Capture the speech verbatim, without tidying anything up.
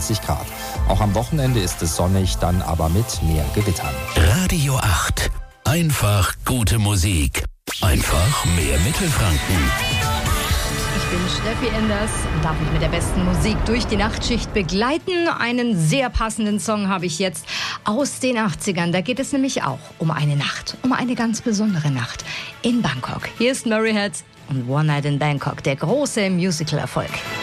dreißig Grad. Auch am Wochenende ist es sonnig, dann aber mit mehr Gewittern. Radio acht. Einfach gute Musik. Einfach mehr Mittelfranken. Ich bin Steffi Enders und darf mich mit der besten Musik durch die Nachtschicht begleiten. Einen sehr passenden Song habe ich jetzt aus den achtzigern. Da geht es nämlich auch um eine Nacht, um eine ganz besondere Nacht in Bangkok. Hier ist Murray Head und One Night in Bangkok, der große Musical-Erfolg.